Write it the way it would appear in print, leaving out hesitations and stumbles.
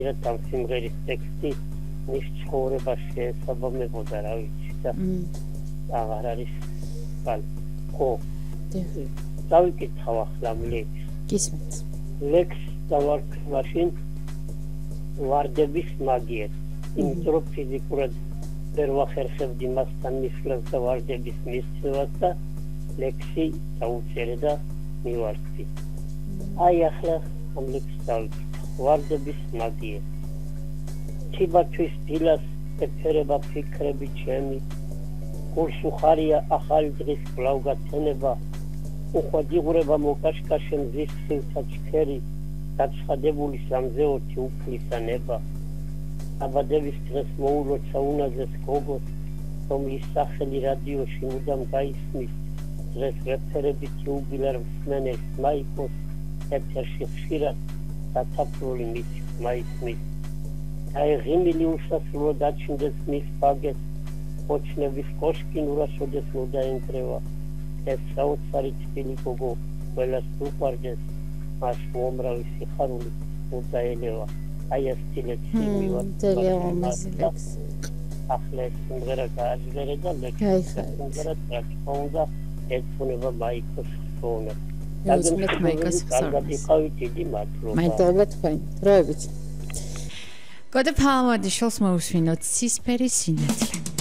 ამ სიმღერის ტექსტი მის ცხოვრებას შეესაბამებოდა, რა ვიცი და აღარ არის ხო დავიკითხავ ახლა ლექს. გისმენთ. ლექს დავარქ მაშინ ვარდების მაგიერ. იმიტომ რომ ფიზიკურად ვერ ვახერხებდი მასთან მისვლას და ვარდების მისცემას და ლექსი დაუწერე და მივარდდი. აი ახლა ამ ლექს დავიკითხავ. ვარდების მაგიერ. თიბათვის დილას ეფერება ფიქრები ჩემი. გულს უხარია ახალი დღის კვლავ გაცენება. უხვად იღვრება მოკაშკაშე მზის სილთა ჩქერი. გაცხადებული სამზეოთი უფლისა ნება. აბადების დღეს მოულოცა უნაზეს გოგოს, რომლის სახელი რადიოში მუდამ გაისმის. დღეს რეფერებითი უგილარ მსმენელს მაიკოს ეთერში ხშირად დათაფლული მისი მაისმის. აი ღიმილი უსასრულო დაჩნდეს მის ბაგეს, ოჩნების კოშკი ნურასოდეს მოდაენკრევა. ეს საოცარი თბილი გოგო ყველას უყვარდეს, მას უამრავი სიხარული მოდაელევა. აი ეს თილექსი მივარდა. ახლა ეს სიმღერა გააჟღერე და ლექსი სიმღერა ტრაკონდა ეცონება მაიკოს ფონა. გაგმეთ მაიკოს გაგიყავით დიდი მადლობა. მადლობა თქვენ. დროებით. გოდეფალმადი შულს მოусვინოთ ცისფერი სინათლე.